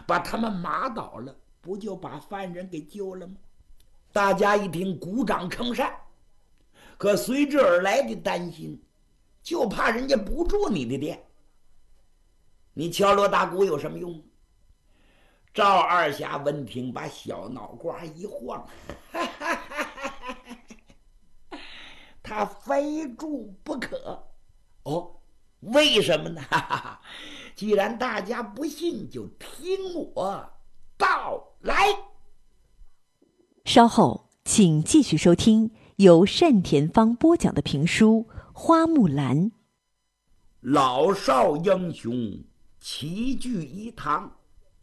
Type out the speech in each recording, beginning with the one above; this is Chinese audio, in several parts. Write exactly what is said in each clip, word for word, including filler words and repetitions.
把他们马倒了，不就把犯人给救了吗？大家一听，鼓掌称善。可随之而来的担心，就怕人家不住你的店，你敲锣打鼓有什么用？赵二侠闻听，把小脑瓜一晃，哈哈哈哈哈，他非住不可。哦，为什么呢？哈哈哈，既然大家不信，就听我道来。 稍后请继续收听由单田芳播讲的评书《花木兰》。 老少英雄齐聚一堂，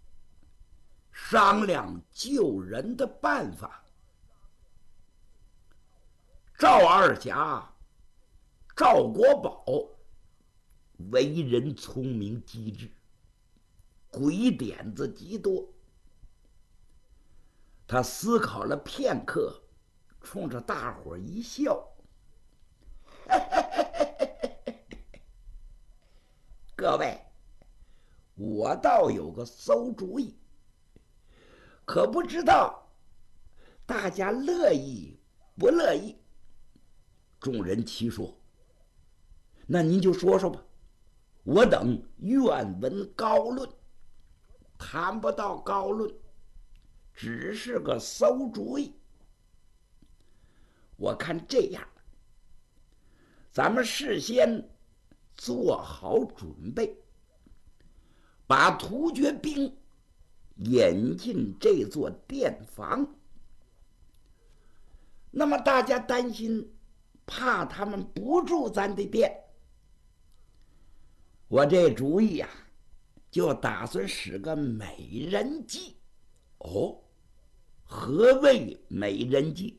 商量救人的办法。赵二侠赵国宝为人聪明机智，鬼点子极多。他思考了片刻，冲着大伙一笑，各位，我倒有个馊主意，可不知道大家乐意不乐意。众人齐说：那您就说说吧，我等愿闻高论。谈不到高论，只是个馊主意。我看这样，咱们事先做好准备，把突厥兵引进这座店房。那么大家担心，怕他们不住咱的店，我这主意呀、啊，就打算使个美人计。哦，何谓美人计？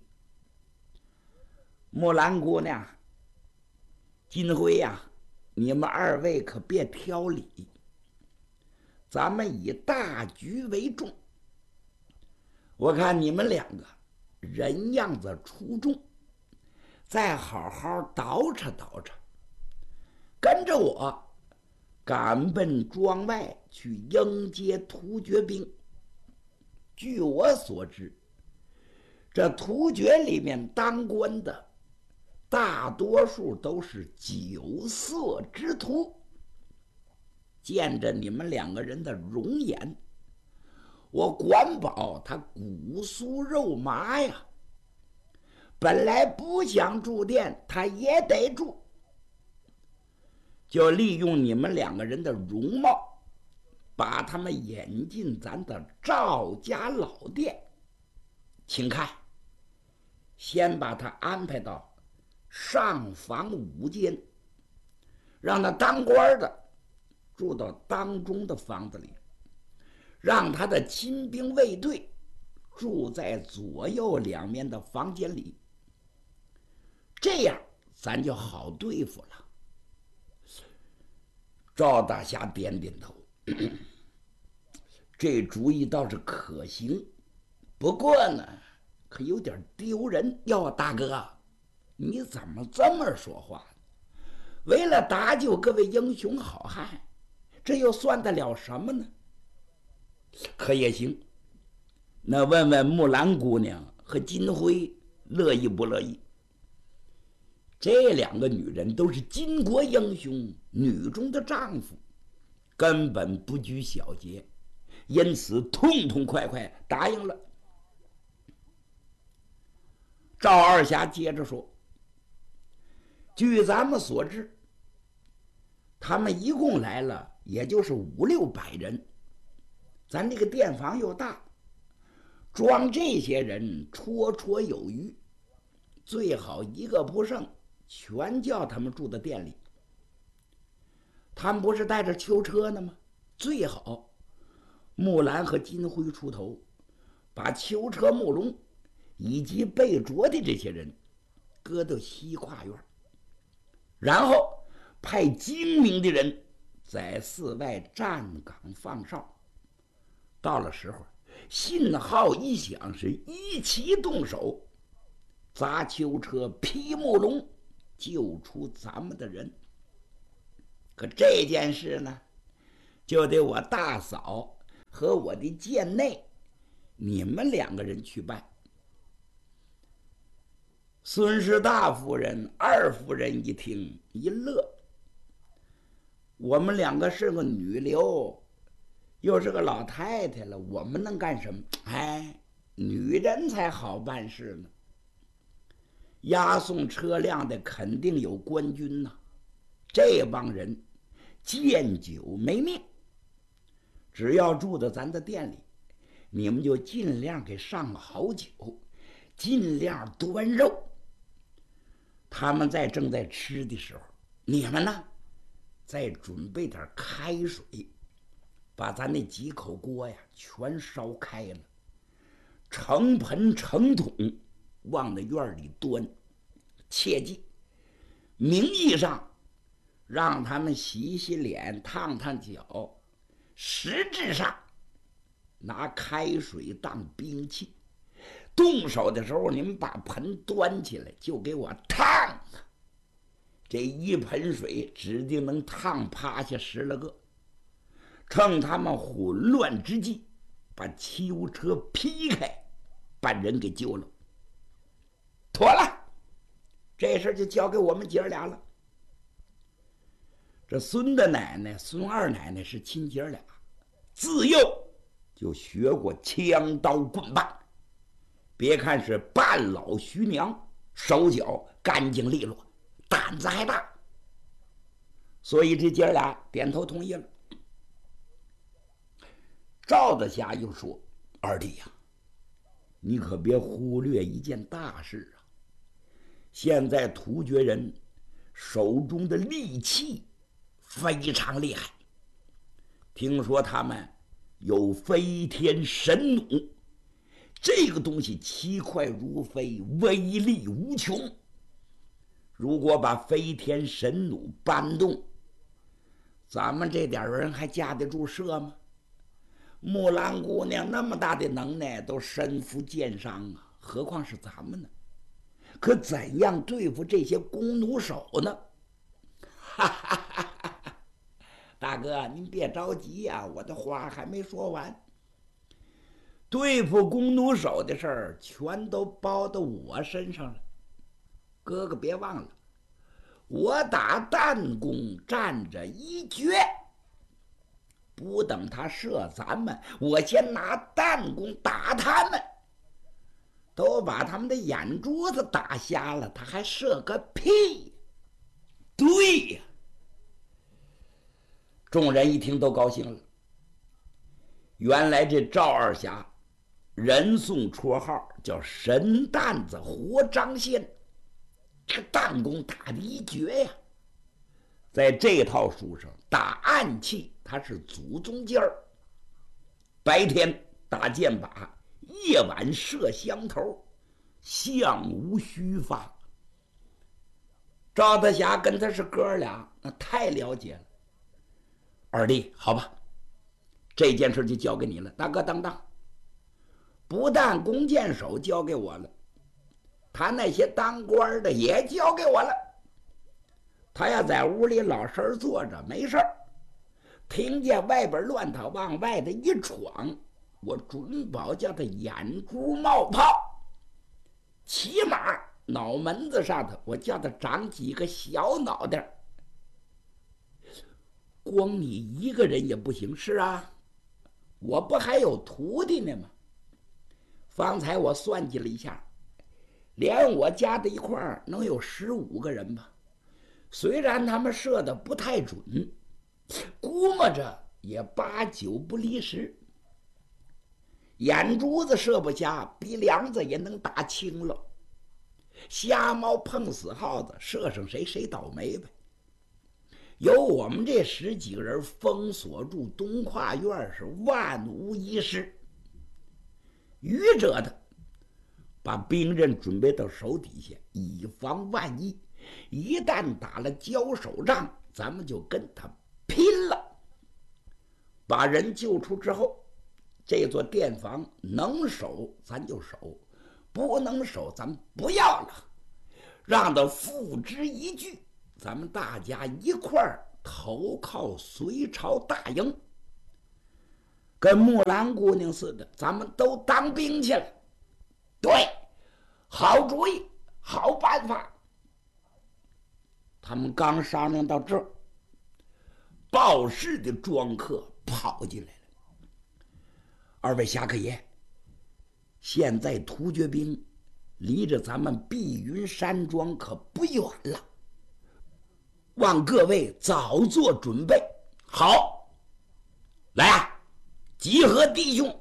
木兰姑娘、金辉呀、啊，你们二位可别挑理，咱们以大局为重。我看你们两个人样子出众，再好好捯饬捯饬，跟着我赶奔庄外去迎接突厥兵。据我所知，这突厥里面当官的大多数都是酒色之徒，见着你们两个人的容颜，我管保他骨酥肉麻呀。本来不想住店，他也得住，就利用你们两个人的容貌，把他们引进咱的赵家老店。请看，先把他安排到上房五间，让他当官的住到当中的房子里，让他的亲兵卫队住在左右两面的房间里，这样咱就好对付了。赵大侠点点头，这主意倒是可行，不过呢，可有点丢人。哟，大哥，你怎么这么说话？为了搭救各位英雄好汉，这又算得了什么呢？可也行，那问问木兰姑娘和金辉乐意不乐意？这两个女人都是巾帼英雄，女中的丈夫，根本不拘小节，因此痛痛快快答应了。赵二侠接着说：据咱们所知，他们一共来了也就是五六百人，咱这个店房又大，装这些人绰绰有余，最好一个不剩全叫他们住到店里。他们不是带着囚车呢吗？最好木兰和金辉出头，把囚车慕容以及被捉的这些人搁到西跨院，然后派精明的人在寺外站岗放哨，到了时候信号一响，是一齐动手，砸囚车，劈木龙，救出咱们的人。可这件事呢，就得我大嫂和我的贱内，你们两个人去办。孙氏大夫人、二夫人一听一乐，我们两个是个女流，又是个老太太了，我们能干什么？哎，女人才好办事呢。押送车辆的肯定有官军呐、啊，这帮人见酒没命，只要住到咱的店里，你们就尽量给上好酒，尽量端肉。他们在正在吃的时候，你们呢再准备点开水，把咱那几口锅呀全烧开了，成盆成桶往那院里端。切记，名义上让他们洗洗脸、烫烫脚，实质上拿开水当兵器。动手的时候，你们把盆端起来就给我烫啊！这一盆水指定能烫趴下十来个。趁他们混乱之际，把汽油车劈开，把人给救了。妥了，这事就交给我们姐儿俩了。这孙大奶奶、孙二奶奶是亲姐儿俩，自幼就学过枪刀棍棒。别看是半老徐娘，手脚干净利落，胆子还大，所以这姐儿俩点头同意了。赵大侠又说：“二弟呀、啊，你可别忽略一件大事啊！现在突厥人手中的利器非常厉害，听说他们有飞天神弩。”这个东西奇快如飞，威力无穷。如果把飞天神弩搬动，咱们这点人还架得住射吗？木兰姑娘那么大的能耐，都身负剑伤啊，何况是咱们呢？可怎样对付这些弓弩手呢？哈哈哈哈！大哥，您别着急呀、啊，我的话还没说完。对付弓弩手的事儿全都包到我身上了，哥哥别忘了，我打弹弓站着一绝，不等他射咱们，我先拿弹弓打他们，都把他们的眼珠子打瞎了，他还射个屁！对呀，众人一听都高兴了。原来这赵二侠人送绰号叫神担子活张仙，这个弹弓打的一绝呀！在这套书上，打暗器他是祖宗尖儿，白天打箭靶，夜晚射香头，相无虚发。赵大侠跟他是哥俩，那太了解了。二弟，好吧，这件事就交给你了，大哥当当。不但弓箭手交给我了，他那些当官的也交给我了。他要在屋里老实坐着没事儿，听见外边乱套往外的一闯，我准保叫他眼珠冒泡，起码脑门子上头我叫他长几个小脑袋。光你一个人也不行。是啊，我不还有徒弟呢吗？方才我算计了一下，连我加在一块儿能有十五个人吧。虽然他们射的不太准，估摸着也八九不离十。眼珠子射不瞎，鼻梁子也能打青了。瞎猫碰死耗子，射上谁谁倒霉呗。有我们这十几个人封锁住东跨院，是万无一失。愚者的把兵刃准备到手底下，以防万一。一旦打了交手仗，咱们就跟他拼了。把人救出之后，这座店房能守咱就守，不能守咱们不要了，让他付之一炬，咱们大家一块儿投靠隋朝大营。 跟木兰姑娘似的，咱们都当兵去了。对，好主意，好办法。他们刚商量到这儿，报事的庄客跑进来了。二位侠客爷，现在突厥兵离着咱们碧云山庄可不远了，望各位早做准备。好，来啊，集合弟兄。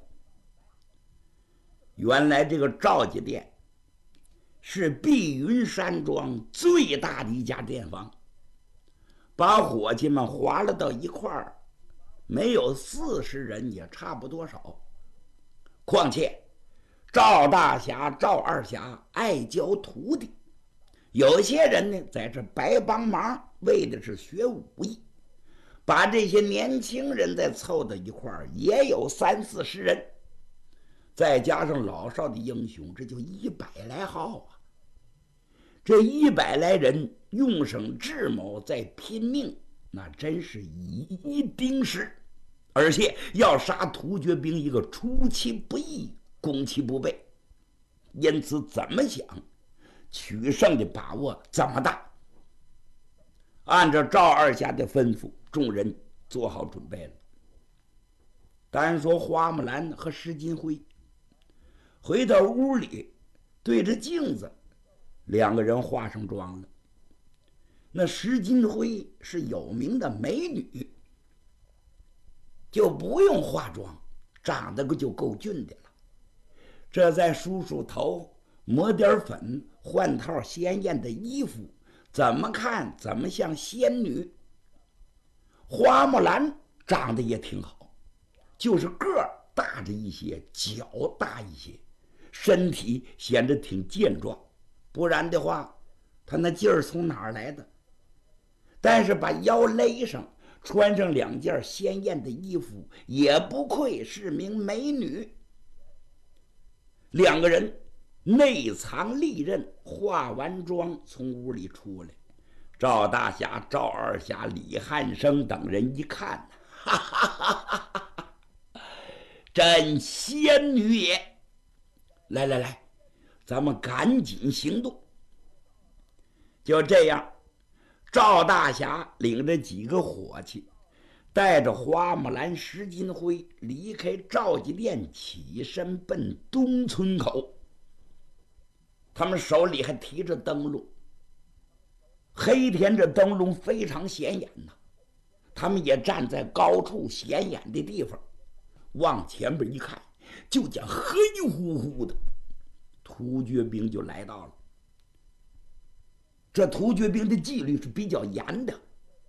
原来这个赵家店是碧云山庄最大的一家店房，把伙计们划了到一块儿，没有四十人也差不多少。况且赵大侠、赵二侠爱教徒弟，有些人呢在这白帮忙，为的是学武艺。把这些年轻人再凑到一块儿，也有三四十人，再加上老少的英雄，这就一百来号啊！这一百来人用上智谋再拼命，那真是一定是，而且要杀突厥兵一个出其不意，攻其不备，因此怎么想取胜的把握怎么大。按照赵二侠的吩咐，众人做好准备了。单说花木兰和石金辉回到屋里，对着镜子，两个人化上妆了。那石金辉是有名的美女，就不用化妆，长得就够俊的了。这再梳梳头，抹点粉，换套鲜艳的衣服，怎么看怎么像仙女。花木兰长得也挺好，就是个儿大着一些，脚大一些，身体显得挺健壮，不然的话她那劲儿从哪儿来的？但是把腰勒上，穿上两件鲜艳的衣服，也不愧是名美女。两个人内藏利刃，化完妆从屋里出来。赵大侠、赵二侠、李汉生等人一看，哈哈哈哈哈，真仙女也！来来来，咱们赶紧行动。就这样，赵大侠领着几个伙计，带着花木兰、石金辉离开赵家店，起身奔东村口。他们手里还提着灯笼，黑天这灯笼非常显眼呐。他们也站在高处显眼的地方，往前边一看，就见黑乎乎的突厥兵就来到了。这突厥兵的纪律是比较严的，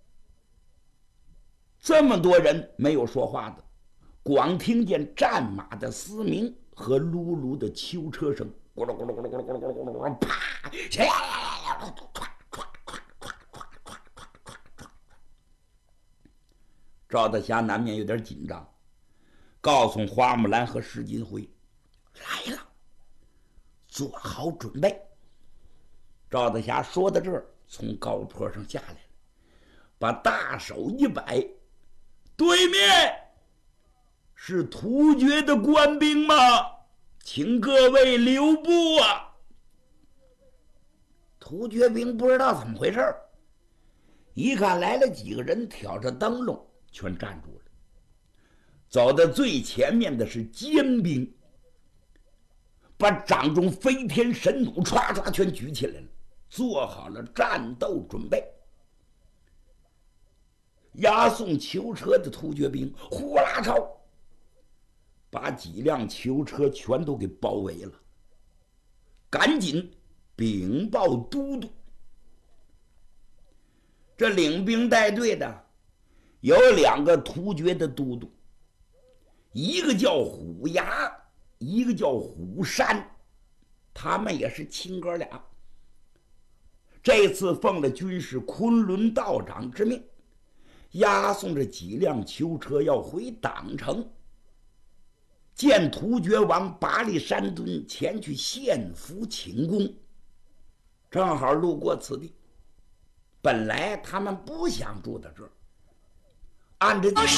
这么多人没有说话的，光听见战马的嘶鸣和噜噜的囚车声，咕噜咕噜咕噜咕噜咕噜咕噜咕噜，啪！赵大侠难免有点紧张，告诉花木兰和石金辉来了，做好准备。赵大侠说到这儿，从高坡上下来了，把大手一摆，对面是突厥的官兵吗？请各位留步啊！突厥兵不知道怎么回事，一看来了几个人，挑着灯笼全站住了。走到最前面的是尖兵，把掌中飞天神弩唰唰全举起来了，做好了战斗准备。押送囚车的突厥兵呼啦超，把几辆囚车全都给包围了，赶紧禀报都督。这领兵带队的有两个突厥的都督，一个叫虎牙，一个叫虎山，他们也是亲哥俩。这次奉了军师昆仑道长之命，押送着几辆囚车要回党城，见突厥王拔力山敦前去献俘请功，正好路过此地。本来他们不想住在这儿，按着